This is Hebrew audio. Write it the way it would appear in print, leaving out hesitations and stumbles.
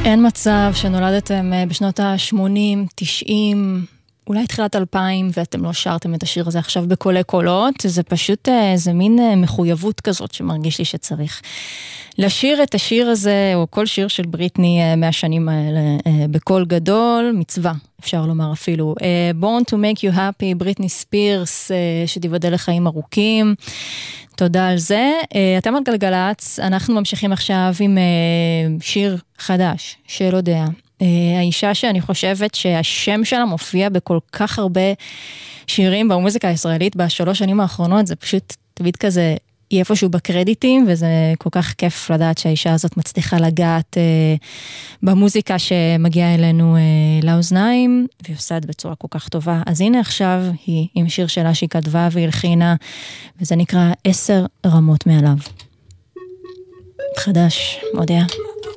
אין מצב שנולדתם בשנות ה-80, 90, אולי תחילת 2000, ואתם לא שרתם את השיר הזה עכשיו בקולי קולות. זה פשוט איזה מין מחויבות כזאת שמרגיש לי שצריך לשיר את השיר הזה, או כל שיר של בריטני מהשנים האלה, בקול גדול, מצווה, אפשר לומר אפילו. Born to make you happy, בריטני ספירס, שתיבדל לחיים ארוכים. תודה על זה. אתם על גלגלץ, אנחנו ממשיכים עכשיו עם שיר חדש של אודיה. האישה שאני חושבת שהשם שלה מופיע בכל כך הרבה שירים במוזיקה הישראלית בשלוש שנים האחרונות, זה פשוט תמיד כזה היא איפשהו בקרדיטים, וזה כל כך כיף לדעת שהאישה הזאת מצליחה לגעת במוזיקה שמגיעה אלינו לאוזניים, והיא עושה את בצורה כל כך טובה. אז הנה עכשיו היא עם שיר שלה שהיא כתבה והלחינה, וזה נקרא 10 רמות מעליו. חדש, אודיה.